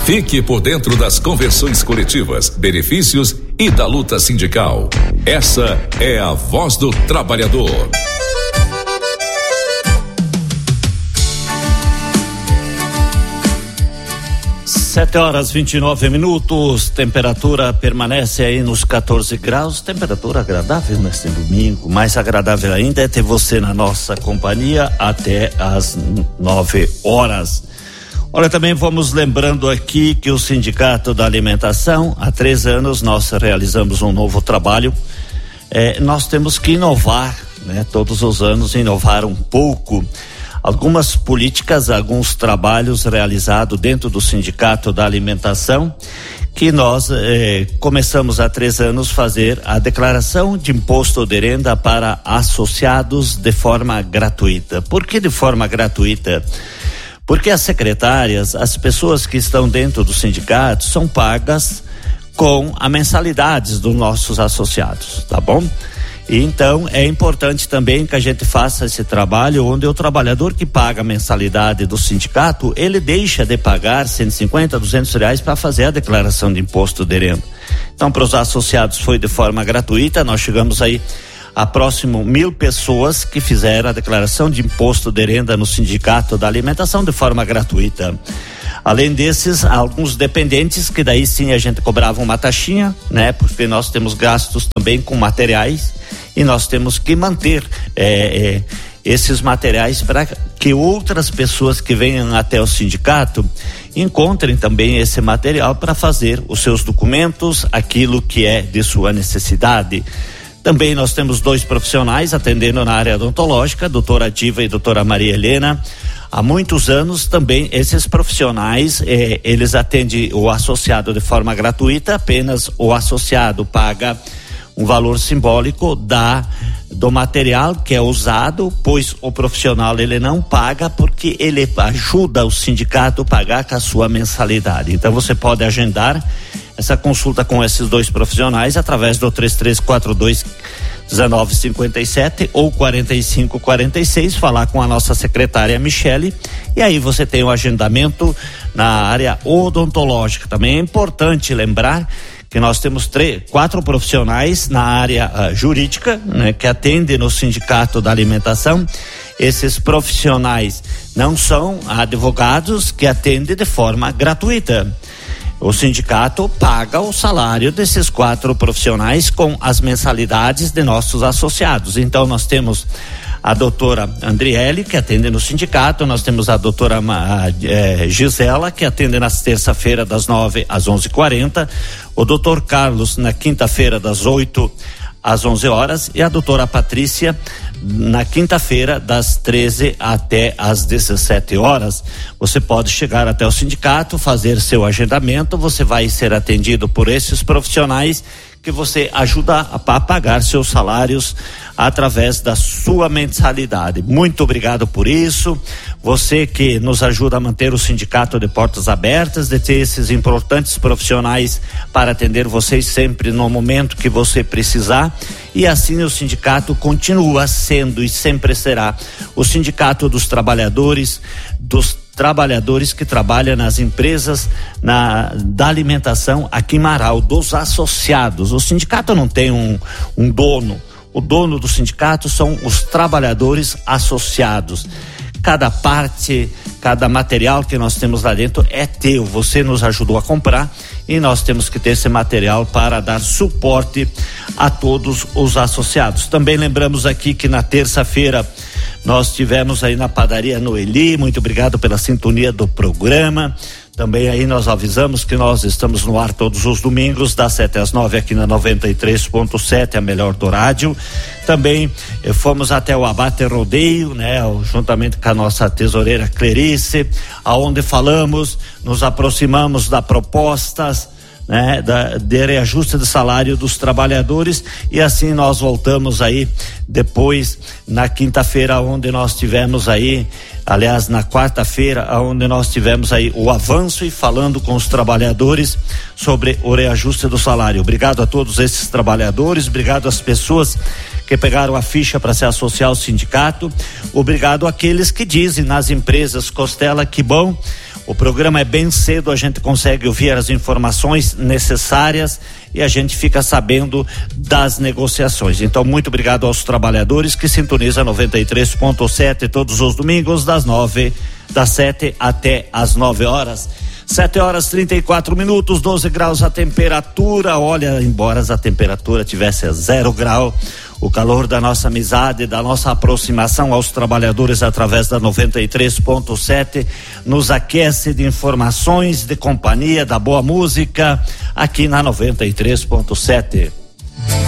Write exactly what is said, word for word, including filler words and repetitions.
Fique por dentro das convenções coletivas, benefícios e da luta sindical. Essa é a Voz do Trabalhador. Sete horas e vinte e nove minutos, temperatura permanece aí nos quatorze graus, temperatura agradável neste domingo. Mais agradável ainda é ter você na nossa companhia até às nove horas. Olha, também vamos lembrando aqui que o Sindicato da Alimentação, há três anos nós realizamos um novo trabalho. É, nós temos que inovar, né? Todos os anos inovar um pouco. Algumas políticas, alguns trabalhos realizados dentro do Sindicato da Alimentação, que nós eh, começamos há três anos fazer a declaração de imposto de renda para associados de forma gratuita. Por que de forma gratuita? Porque as secretárias, as pessoas que estão dentro do sindicato são pagas com as mensalidades dos nossos associados, tá bom? E então é importante também que a gente faça esse trabalho onde o trabalhador que paga a mensalidade do sindicato, ele deixa de pagar cento e cinquenta, duzentos reais para fazer a declaração de imposto de renda. Então, para os associados foi de forma gratuita, nós chegamos aí a próximo mil pessoas que fizeram a declaração de imposto de renda no Sindicato da Alimentação de forma gratuita. Além desses, alguns dependentes que daí sim a gente cobrava uma taxinha, né? Porque nós temos gastos também com materiais e nós temos que manter é, é, esses materiais para que outras pessoas que venham até o sindicato encontrem também esse material para fazer os seus documentos, aquilo que é de sua necessidade. Também nós temos dois profissionais atendendo na área odontológica, a doutora Diva e a doutora Maria Helena. Há muitos anos também esses profissionais, eh, eles atendem o associado de forma gratuita, apenas o associado paga um valor simbólico da, do material que é usado, pois o profissional ele não paga porque ele ajuda o sindicato a pagar com a sua mensalidade. Então você pode agendar essa consulta com esses dois profissionais através do três três quatro dois dezenove cinquenta e sete ou quarenta e cinco quarenta e seis, falar com a nossa secretária Michele, e aí você tem o agendamento na área odontológica. Também é importante lembrar que nós temos três, quatro profissionais na área uh, jurídica, né, que atendem no Sindicato da Alimentação. Esses profissionais não são advogados que atendem de forma gratuita. O sindicato paga o salário desses quatro profissionais com as mensalidades de nossos associados. Então nós temos a doutora Andriele, que atende no sindicato, nós temos a doutora a, é, Gisela, que atende nas terça-feira das nove às onze e quarenta, o doutor Carlos na quinta-feira das oito às onze horas e a doutora Patrícia na quinta-feira das treze até às dezessete horas. Você pode chegar até o sindicato, fazer seu agendamento, você vai ser atendido por esses profissionais que você ajuda a, a pagar seus salários através da sua mensalidade. Muito obrigado por isso. Você que nos ajuda a manter o sindicato de portas abertas, de ter esses importantes profissionais para atender vocês sempre no momento que você precisar. E assim o sindicato continua sendo e sempre será o sindicato dos trabalhadores, dos trabalhadores que trabalham nas empresas na, da alimentação aqui em Marau, dos associados. O sindicato não tem um, um dono. O dono do sindicato são os trabalhadores associados. Cada parte, cada material que nós temos lá dentro é teu. Você nos ajudou a comprar e nós temos que ter esse material para dar suporte a todos os associados. Também lembramos aqui que na terça-feira nós tivemos aí na padaria Noeli. Muito obrigado pela sintonia do programa. Também aí nós avisamos que nós estamos no ar todos os domingos, das sete às nove aqui na noventa e três ponto sete, a melhor do rádio. Também eh, fomos até o Abate Rodeio, né, juntamente com a nossa tesoureira Clerice, aonde falamos, nos aproximamos da propostas, né, da, de reajuste de salário dos trabalhadores, e assim nós voltamos aí depois na quinta-feira, onde nós tivemos aí, aliás na quarta-feira, onde nós tivemos aí o avanço e falando com os trabalhadores sobre o reajuste do salário. Obrigado a todos esses trabalhadores, obrigado às pessoas que pegaram a ficha para se associar ao sindicato, obrigado àqueles que dizem nas empresas: Costela, que bom, O programa é bem cedo, a gente consegue ouvir as informações necessárias e a gente fica sabendo das negociações. Então, muito obrigado aos trabalhadores que sintonizam noventa e três ponto sete todos os domingos, das nove, das sete até as nove horas. Sete horas trinta e quatro minutos, doze graus a temperatura. Olha, embora a temperatura tivesse a zero grau, o calor da nossa amizade, da nossa aproximação aos trabalhadores através da noventa e três ponto sete nos aquece de informações, de companhia, da boa música aqui na noventa e três ponto sete.